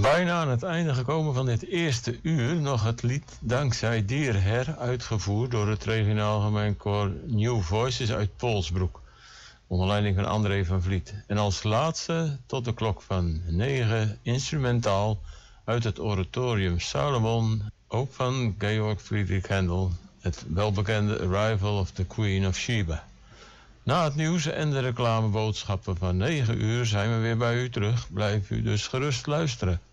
Bijna aan het einde gekomen van dit eerste uur nog het lied Dankzij Dier Her, uitgevoerd door het regionaal gemeenkoor New Voices uit Polsbroek, onder leiding van André van Vliet. En als laatste tot de klok van 9 instrumentaal uit het oratorium Salomon, ook van Georg Friedrich Händel, het welbekende Arrival of the Queen of Sheba. Na het nieuws en de reclameboodschappen van 9 uur zijn we weer bij u terug. Blijf u dus gerust luisteren.